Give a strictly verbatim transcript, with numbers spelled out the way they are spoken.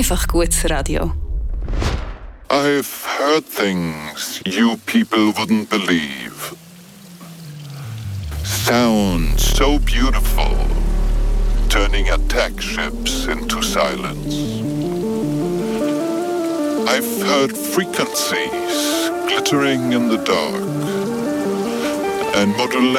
Einfach gutes Radio. I've heard things you people wouldn't believe. Sound so beautiful, turning attack ships into silence. I've heard frequencies glittering in the dark and modulations